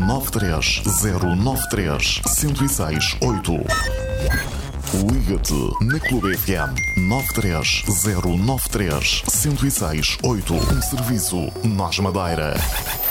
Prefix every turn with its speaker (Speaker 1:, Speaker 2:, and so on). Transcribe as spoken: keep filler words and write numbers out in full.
Speaker 1: nove três zero nove três, zero seis oito. Liga-te na Clube F M nove três zero nove três, zero seis oito. Um serviço Nós Madeira.